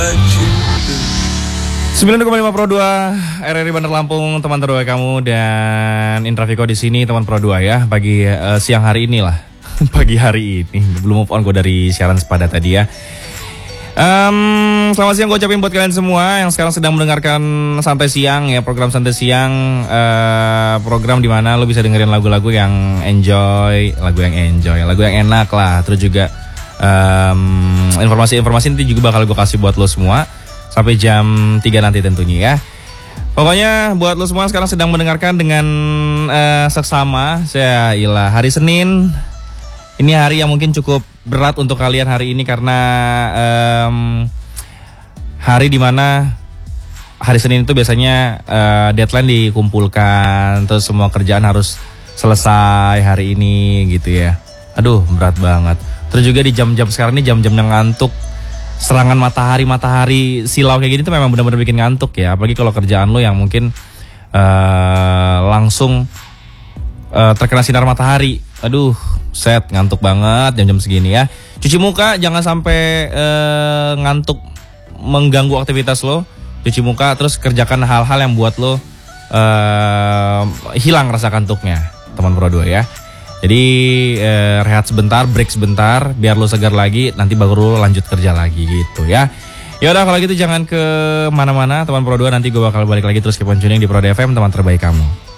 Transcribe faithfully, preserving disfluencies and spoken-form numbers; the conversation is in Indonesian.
sembilan koma lima Pro dua R R I Bandar Lampung, teman terbaik kamu, dan Indra Viko di sini, teman Pro dua ya. Pagi uh, siang hari inilah, pagi hari ini belum move on gue dari siaran sepada tadi ya. Um, selamat siang gue ucapin buat kalian semua yang sekarang sedang mendengarkan Santai Siang ya, program Santai Siang, uh, program dimana lo bisa dengerin lagu-lagu yang enjoy, lagu yang enjoy, lagu yang enak lah. Terus juga um, informasi-informasi nanti juga bakal gue kasih buat lo semua sampai jam tiga nanti tentunya ya. Pokoknya buat lo semua sekarang sedang mendengarkan dengan uh, seksama. Saya ilah hari Senin. Ini hari yang mungkin cukup berat untuk kalian hari ini karena um, hari dimana hari Senin itu biasanya uh, deadline dikumpulkan, terus semua kerjaan harus selesai hari ini gitu ya. Aduh berat banget. Terus juga di jam-jam sekarang ini jam-jam yang ngantuk, serangan matahari matahari silau kayak gini tuh memang benar-benar bikin ngantuk ya. Apalagi kalau kerjaan lo yang mungkin uh, langsung uh, terkena sinar matahari. Aduh, set ngantuk banget jam-jam segini ya. Cuci muka jangan sampai uh, ngantuk mengganggu aktivitas lo. Cuci muka terus kerjakan hal-hal yang buat lo uh, hilang rasa kantuknya, teman Pro dua ya. Jadi eh, rehat sebentar, break sebentar, biar lo segar lagi, nanti baru lo lanjut kerja lagi gitu ya. Ya udah kalau gitu jangan ke mana-mana, teman Pro dua, nanti gue bakal balik lagi terus ke tuning di Pro dua F M, teman terbaik kamu.